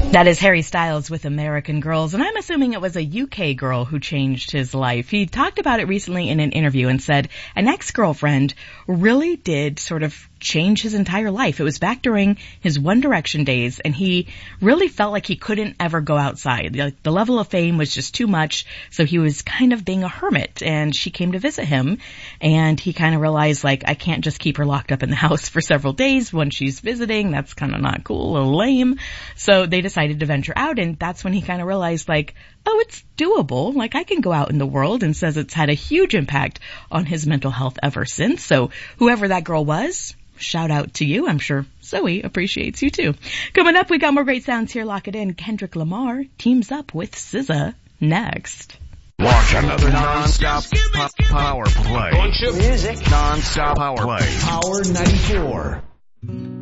That is Harry Styles with American Girls, and I'm assuming it was a UK girl who changed his life. He talked about it recently in an interview and said an ex-girlfriend really did sort of change his entire life. It was back during his One Direction days, and he really felt like he couldn't ever go outside. The level of fame was just too much, so he was kind of being a hermit, and she came to visit him, and he kind of realized, like, I can't just keep her locked up in the house for several days when she's visiting. That's kind of not cool, a little lame. So they decided to venture out, and that's when he kind of realized, like, oh, it's doable. Like, I can go out in the world, and says it's had a huge impact on his mental health ever since. So whoever that girl was, shout out to you. I'm sure Zoe appreciates you too. Coming up, we got more great sounds here. Lock it in. Kendrick Lamar teams up with SZA next. Watch another non-stop power play. Music. Non-stop power play. Power 94.